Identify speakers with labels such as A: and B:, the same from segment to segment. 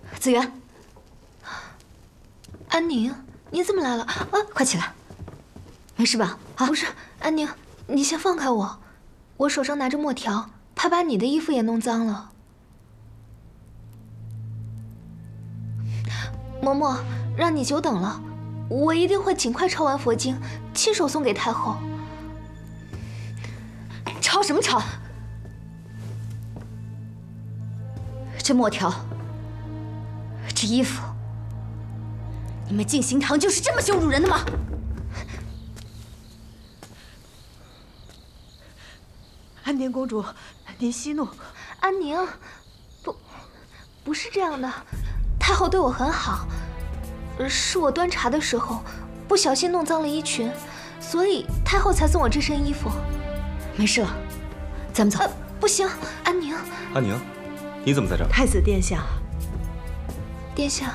A: 子源，
B: 安宁，你怎么来了？啊，
A: 快起来，没事吧？啊，
B: 不是，安宁，你先放开我，我手上拿着墨条，怕把你的衣服也弄脏了。嬷嬷，让你久等了，我一定会尽快抄完佛经，亲手送给太后。
A: 抄什么抄？这墨条，这衣服，你们静心堂就是这么羞辱人的吗？
C: 安宁公主，您息怒。
B: 安宁，不是这样的，太后对我很好，是我端茶的时候不小心弄脏了衣裙，所以太后才送我这身衣服。
A: 没事了，咱们走。
B: 不行，安宁。
D: 安宁，你怎么在这儿？
C: 太子殿下，
B: 殿下，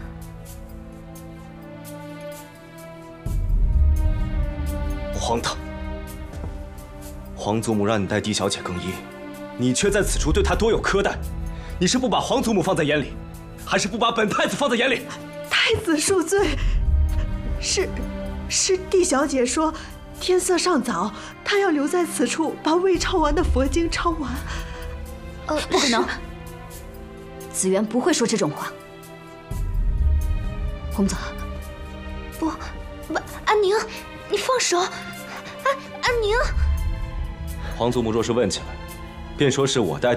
D: 荒唐！皇祖母让你带狄小姐更衣，你却在此处对她多有苛待。你是不把皇祖母放在眼里，还是不把本太子放在眼里？
C: 太子恕罪。是狄小姐说，天色尚早，她要留在此处把未抄完的佛经抄完。
A: 不可能，子源不会说这种话。我们走。
B: 不，安宁，你放手，安宁。
D: 皇祖母若是问起来，便说是我带